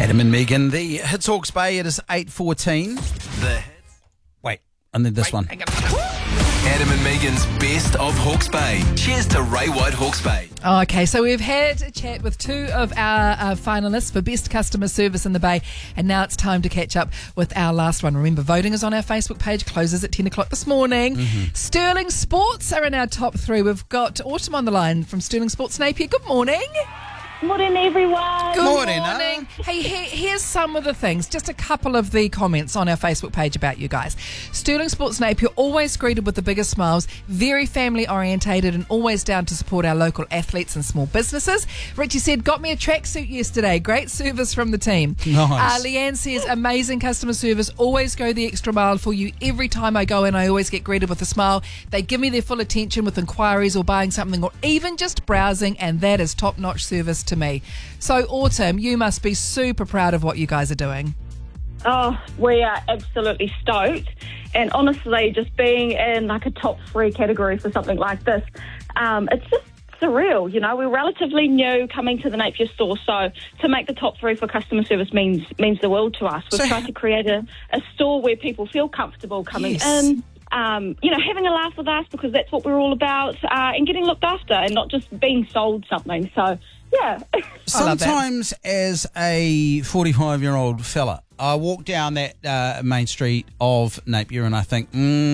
Adam and Megan, the Hits Hawke's Bay. It is 8:14. Wait, and then this one. Adam and Megan's Best of Hawke's Bay. Cheers to Ray White Hawke's Bay. Okay, so we've had a chat with two of our finalists for Best Customer Service in the Bay, and now it's time to catch up with our last one. Remember, voting is on our Facebook page, closes at 10 o'clock this morning. Sterling Sports are in our top three. We've got Autumn on the line from Sterling Sports Napier. Good morning. Morning, everyone. Good Morning. morning. Hey, here's some of the things, just a couple of the comments on our Facebook page about you guys. Sterling Sports Napier, always greeted with the biggest smiles, very family orientated and always down to support our local athletes and small businesses. Richie said, got me a tracksuit yesterday. Great service from the team. Nice. Leanne says, amazing customer service, always go the extra mile for you. Every time I go in, I always get greeted with a smile. They give me their full attention with inquiries or buying something or even just browsing, and that is top-notch service to me. So, Autumn, you must be super proud of what you guys are doing. Oh, we are absolutely stoked. And honestly, just being in like a top three category for something like this, it's just surreal. You know, we're relatively new coming to the Napier store, so to make the top three for customer service means the world to us. We've tried to create a store where people feel comfortable coming in. Having a laugh with us because that's what we're all about, and getting looked after and not just being sold something. So, yeah. Sometimes as a 45-year-old fella, I walk down that main street of Napier and I think,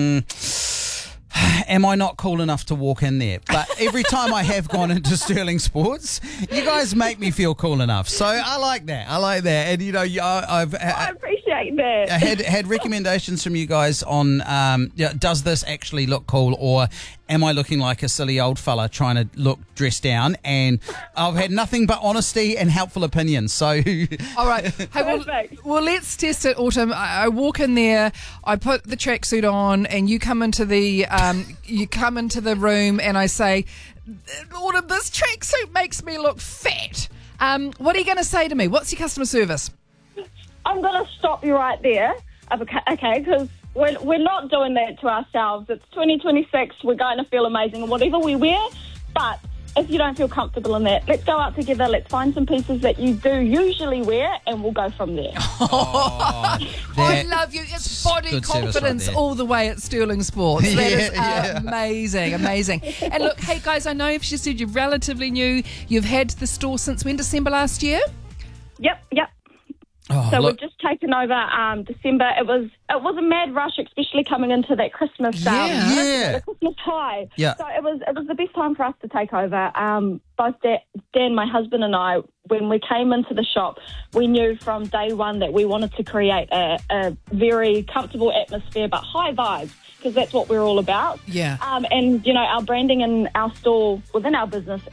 am I not cool enough to walk in there? But every time I have gone into Sterling Sports, you guys make me feel cool enough. So I like that. And, you know, I appreciate that. I had recommendations from you guys on, does this actually look cool, or am I looking like a silly old fella trying to look dressed down? And I've had nothing but honesty and helpful opinions. So, all right. Hey, well, let's test it, Autumn. I walk in there, I put the tracksuit on, and you come into the room, and I say, Autumn, this tracksuit makes me look fat. What are you going to say to me? What's your customer service? I'm going to stop you right there, okay, because we're not doing that to ourselves. It's 2026. We're going to feel amazing in whatever we wear, but if you don't feel comfortable in that, let's go out together. Let's find some pieces that you do usually wear, and we'll go from there. I love you. It's body confidence right all the way at Sterling Sports. That is amazing. And look, hey guys, I know if you said you're relatively new, you've had the store since when? December last year? Yep. We've just taken over December. It was a mad rush, especially coming into that Christmas the Christmas high. Yeah. So it was the best time for us to take over. Both Dan, my husband, and I, when we came into the shop, we knew from day one that we wanted to create a very comfortable atmosphere, but high vibes, because that's what we're all about. Yeah. And, you know, our branding in our store, within our business,